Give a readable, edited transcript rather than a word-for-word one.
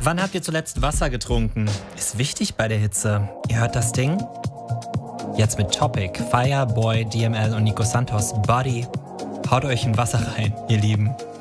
Wann habt ihr zuletzt Wasser getrunken? Ist wichtig bei der Hitze. Ihr hört das Ding? Jetzt mit Topic, Fireboy, DML und Nico Santos, Body. Haut euch ein Wasser rein, ihr Lieben.